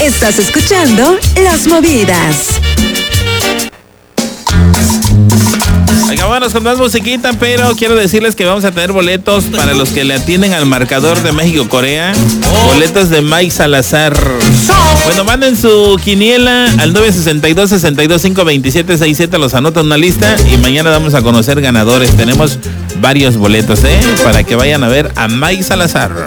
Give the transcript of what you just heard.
Estás escuchando Las Movidas. Vámonos con más musiquita, pero quiero decirles que vamos a tener boletos para los que le atienden al marcador de México-Corea. Boletos de Mike Salazar. Bueno, manden su quiniela al 962-62-527-67, los anota en una lista y mañana vamos a conocer ganadores. Tenemos varios boletos, para que vayan a ver a Mike Salazar.